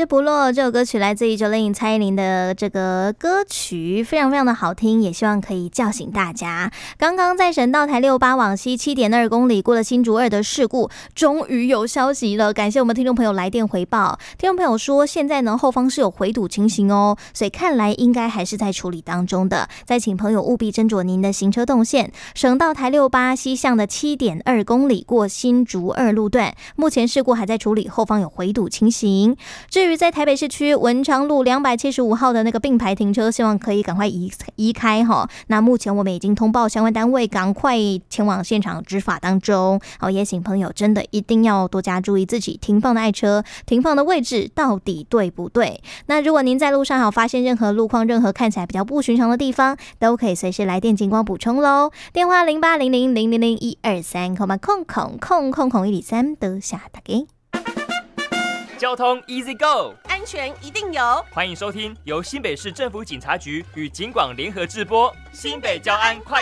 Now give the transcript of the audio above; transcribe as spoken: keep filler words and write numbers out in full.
之不落这首歌曲来自于九零蔡依林的这个歌曲，非常非常的好听，也希望可以叫醒大家。刚刚在省道台六八往西 七点二公里过了新竹二的事故，终于有消息了，感谢我们听众朋友来电回报。听众朋友说现在呢后方是有回堵情形哦，所以看来应该还是在处理当中的，再请朋友务必斟酌您的行车动线。省道台六八西向的 七点二公里过新竹二路段，目前事故还在处理，后方有回堵情形。至于在台北市区文昌路两百七十五号的那个并排停车，希望可以赶快移移开哈。那目前我们已经通报相关单位，赶快前往现场执法当中。好，也请朋友真的一定要多加注意自己停放的爱车停放的位置到底对不对。那如果您在路上有发现任何路况，任何看起来比较不寻常的地方，都可以随时来电警光补充喽。电话零八零零零零零一二三，空空空空空空一二三都下打给。 交通 Easy Go， 安全一定有。 欢迎收听由新北市政府警察局与警广联合制播新北交安快